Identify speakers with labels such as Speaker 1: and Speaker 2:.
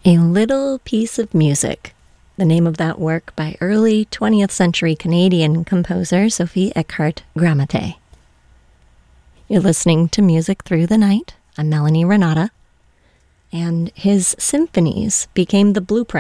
Speaker 1: A Little Piece of Music, the name of that work by early 20th century Canadian composer Sophie Eckhart Gramate. You're listening to Music Through the Night. I'm Melanie Renata, and his symphonies became the blueprint